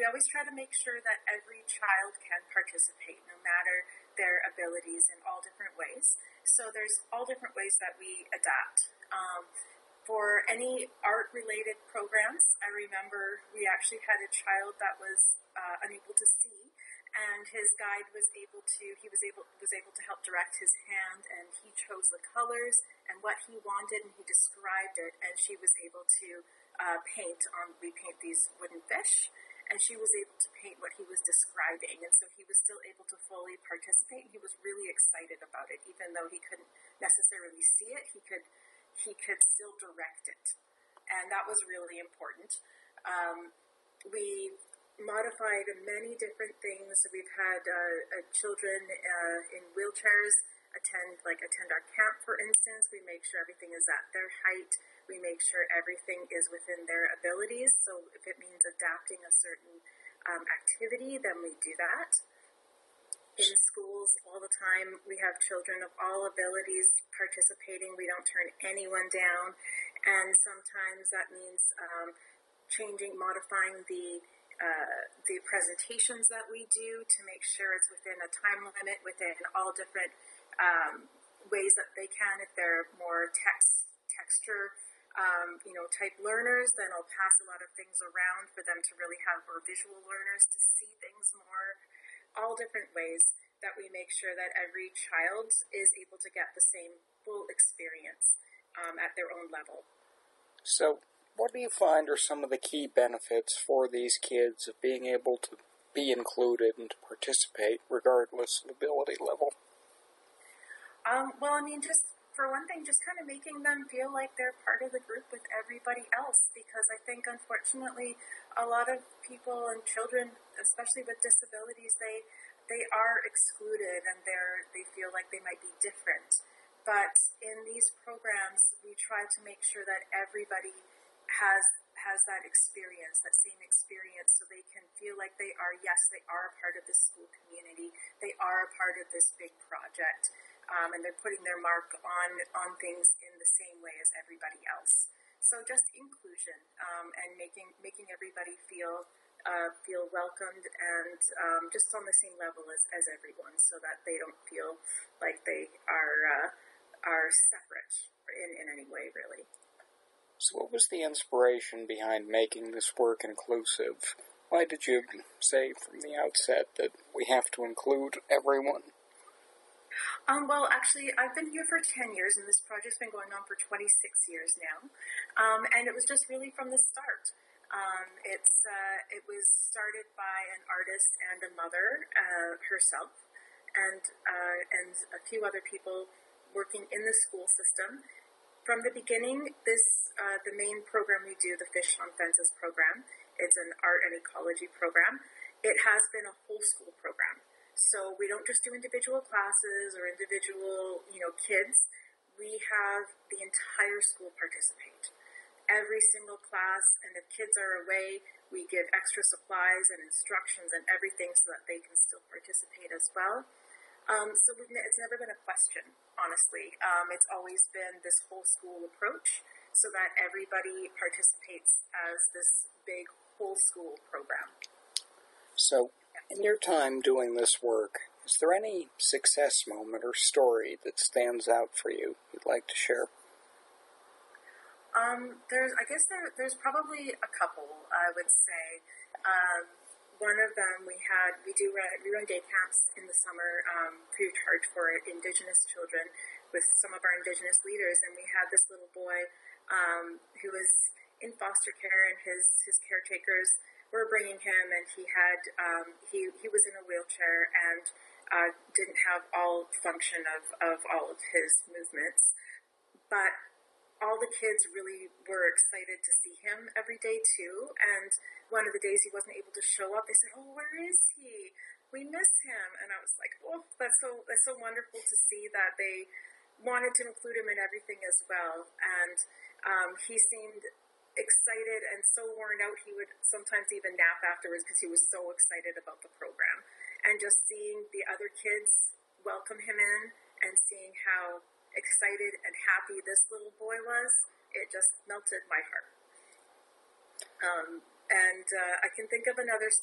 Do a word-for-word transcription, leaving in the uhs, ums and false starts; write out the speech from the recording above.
we always try to make sure that every child can participate, no matter their abilities in all different ways. So there's all different ways that we adapt. Um, for any art-related programs, I remember we actually had a child that was uh, unable to see, and his guide was able to, he was able was able to help direct his hand, and he chose the colors and what he wanted, and he described it, and she was able to uh, paint on, we paint these wooden fish, and she was able to paint what he was describing, and so he was still able to fully participate, and he was really excited about it. Even though he couldn't necessarily see it, he could he could still direct it, and that was really important. Um, we modified many different things. We've had uh, uh, children uh, in wheelchairs attend, like attend our camp, for instance. We make sure everything is at their height. We make sure everything is within their abilities. So if it means adapting a certain um, activity, then we do that. In schools all the time, we have children of all abilities participating. We don't turn anyone down. And sometimes that means um, changing, modifying the Uh, the presentations that we do to make sure it's within a time limit, within all different um, ways that they can. If they're more text, texture, um, you know, type learners, then I'll pass a lot of things around for them to really have, or visual learners to see things more. All different ways that we make sure that every child is able to get the same full experience um, at their own level. So, what do you find are some of the key benefits for these kids of being able to be included and to participate regardless of ability level? Um, well, I mean, just for one thing, just kind of making them feel like they're part of the group with everybody else, because I think, unfortunately, a lot of people and children, especially with disabilities, they they are excluded and they're they feel like they might be different. But in these programs, we try to make sure that everybody has has that experience, that same experience, so they can feel like they are, yes, they are a part of the school community, they are a part of this big project, um, and they're putting their mark on, on things in the same way as everybody else. So just inclusion, um, and making making everybody feel uh, feel welcomed and um, just on the same level as, as everyone, so that they don't feel like they are uh, are separate in, in any way, really. So what was the inspiration behind making this work inclusive? Why did you say from the outset that we have to include everyone? Um, well, actually, I've been here for ten years, and this project's been going on for twenty-six years now. Um, and it was just really from the start. Um, it's uh, it was started by an artist and a mother uh, herself, and uh, and a few other people working in the school system. From the beginning, this uh, the main program we do, the Fish on Fences program, it's an art and ecology program. It has been a whole school program. So we don't just do individual classes or individual, you know, kids. We have the entire school participate. Every single class, and if kids are away, we give extra supplies and instructions and everything so that they can still participate as well. Um, so we've, it's never been a question, honestly. Um, it's always been this whole school approach so that everybody participates as this big whole school program. So, in your time doing this work, is there any success moment or story that stands out for you you'd like to share? Um, there's, I guess there, there's probably a couple, I would say. Um, One of them, we had, we do run, we run day camps in the summer, um, free of charge for Indigenous children with some of our Indigenous leaders, and we had this little boy um, who was in foster care, and his, his caretakers were bringing him, and he had, um, he, he was in a wheelchair and uh, didn't have all function of, of all of his movements, but all the kids really were excited to see him every day too, and one of the days he wasn't able to show up, they said, "Oh, where is he? We miss him." And I was like, "Oh, that's so that's so wonderful to see that they wanted to include him in everything as well." And um, he seemed excited and so worn out, he would sometimes even nap afterwards because he was so excited about the program. And just seeing the other kids welcome him in and seeing how excited and happy this little boy was, it just melted my heart. Um, and uh, I can think of another